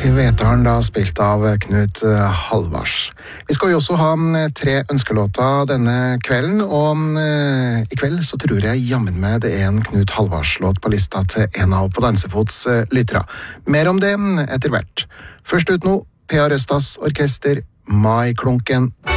Kvetaren da, spilt av Knut Halvars. Vi skal jo også ha 3 ønskelåter denne kvelden, og i kveld så tror jeg jammen med det en Knut Halvars-låt på lista til en av På Dansefots lyttere. Mer om det etter hvert. Først ut nå, P.A. Røstas orkester, Mai Klunken.